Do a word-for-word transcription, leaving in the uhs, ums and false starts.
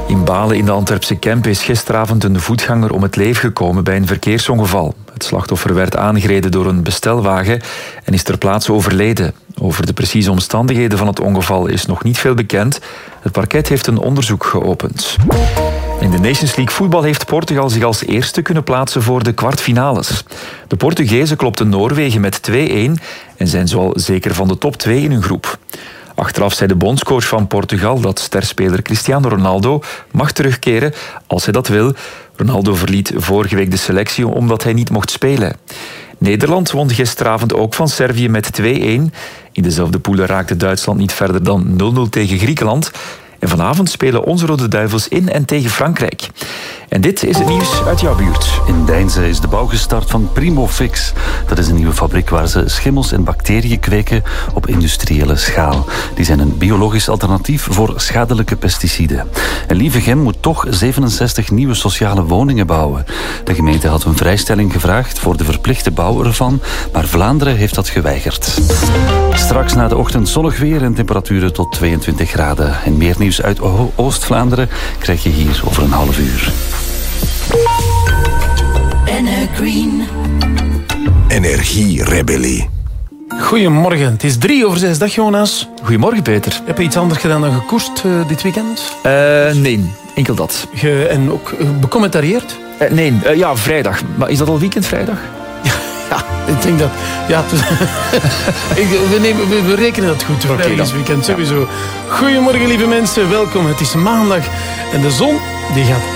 In Balen in de Antwerpse Kempen is gisteravond een voetganger om het leven gekomen bij een verkeersongeval. Het slachtoffer werd aangereden door een bestelwagen en is ter plaatse overleden. Over de precieze omstandigheden van het ongeval is nog niet veel bekend. Het parket heeft een onderzoek geopend. In de Nations League voetbal heeft Portugal zich als eerste kunnen plaatsen voor de kwartfinales. De Portugezen klopten Noorwegen met twee-een en zijn zo al zeker van de top twee in hun groep. Achteraf zei de bondscoach van Portugal dat sterspeler Cristiano Ronaldo mag terugkeren als hij dat wil. Ronaldo verliet vorige week de selectie omdat hij niet mocht spelen. Nederland won gisteravond ook van Servië met twee-een. In dezelfde poelen raakte Duitsland niet verder dan nul-nul tegen Griekenland. En vanavond spelen onze Rode Duivels in en tegen Frankrijk. En dit is het nieuws uit jouw buurt. In Deinze is de bouw gestart van Primofix. Dat is een nieuwe fabriek waar ze schimmels en bacteriën kweken op industriële schaal. Die zijn een biologisch alternatief voor schadelijke pesticiden. En Lievegem moet toch zevenenzestig nieuwe sociale woningen bouwen. De gemeente had een vrijstelling gevraagd voor de verplichte bouw ervan, maar Vlaanderen heeft dat geweigerd. Straks na de ochtend zonnig weer en temperaturen tot tweeëntwintig graden. En meer nieuws uit Oost-Vlaanderen krijg je hier over een half uur. Green. Energierebellie. Goedemorgen, het is drie over zes. Dag Jonas. Goedemorgen Peter. Heb je iets anders gedaan dan gekoerst uh, dit weekend? Uh, nee, enkel dat. Ge- en ook uh, becommentarieerd? Uh, nee, uh, ja, vrijdag. Maar is dat al weekend vrijdag? Ja, ik denk dat... Ja, het, ik, we, nemen, we, we rekenen dat goed voor dit weekend, sowieso. Ja. Goedemorgen lieve mensen, welkom. Het is maandag en de zon die gaat